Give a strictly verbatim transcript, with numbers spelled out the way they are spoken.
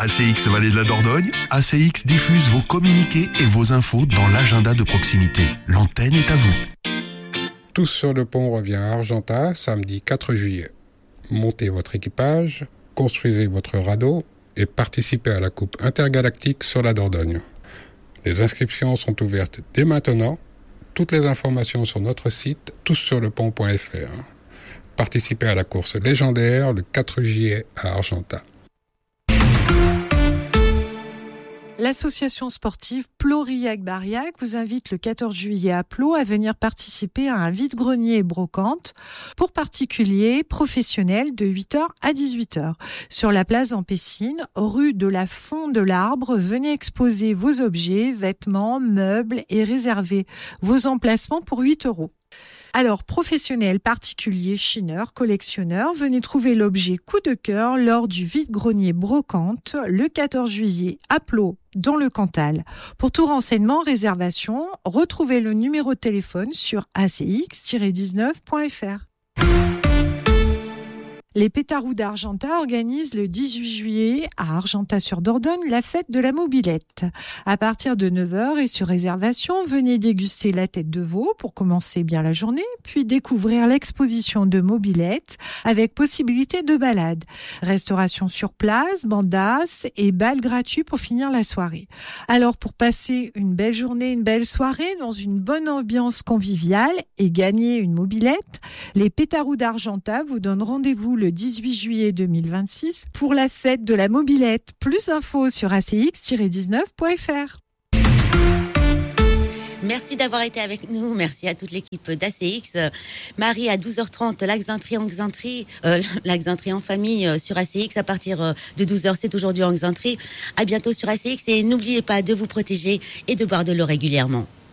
A C X Vallée de la Dordogne, A C X diffuse vos communiqués et vos infos dans l'agenda de proximité. L'antenne est à vous. Tous sur le pont revient à Argentat, samedi quatre juillet. Montez votre équipage, construisez votre radeau et participez à la Coupe intergalactique sur la Dordogne. Les inscriptions sont ouvertes dès maintenant. Toutes les informations sur notre site tous sur le pont point f r. Participez à la course légendaire le quatre juillet à Argentat. L'association sportive Plouriac-Bariac vous invite le quatorze juillet à Plo à venir participer à un vide-grenier et brocante pour particuliers professionnels de huit heures à dix-huit heures. Sur la place en Pessine, rue de la Fond de l'Arbre, venez exposer vos objets, vêtements, meubles et réserver vos emplacements pour huit euros. Alors, professionnels, particuliers, chineurs, collectionneurs, venez trouver l'objet coup de cœur lors du vide-grenier brocante le quatorze juillet à Plo, dans le Cantal. Pour tout renseignement, réservation, retrouvez le numéro de téléphone sur a c x dix-neuf point f r. Les Pétarous d'Argentat organisent le dix-huit juillet à Argentat-sur-Dordogne la fête de la mobilette. À partir de neuf heures et sur réservation, venez déguster la tête de veau pour commencer bien la journée, puis découvrir l'exposition de mobilettes avec possibilité de balade. Restauration sur place, bandas et bal gratuit pour finir la soirée. Alors pour passer une belle journée, une belle soirée dans une bonne ambiance conviviale et gagner une mobilette, les Pétarous d'Argentat vous donnent rendez-vous le le dix-huit juillet deux mille vingt-six pour la fête de la mobilette. Plus d'infos sur a c x dix-neuf point f r. Merci d'avoir été avec nous. Merci à toute l'équipe d'A C X. Marie, à douze heures trente, l'Axantrie en Xantrie, euh, l'Axantrie en famille euh, sur A C X à partir euh, de douze heures. C'est aujourd'hui en Xantrie. À bientôt sur A C X et n'oubliez pas de vous protéger et de boire de l'eau régulièrement.